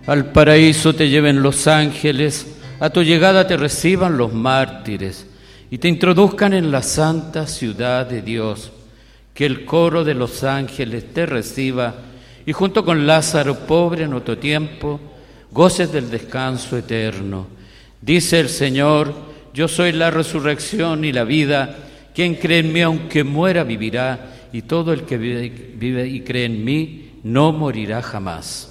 Al paraíso te lleven los ángeles, a tu llegada te reciban los mártires y te introduzcan en la santa ciudad de Dios. Que el coro de los ángeles te reciba y junto con Lázaro, pobre en otro tiempo, goces del descanso eterno. Dice el Señor: yo soy la resurrección y la vida. Quien cree en mí, aunque muera, vivirá, y todo el que vive y cree en mí no morirá jamás.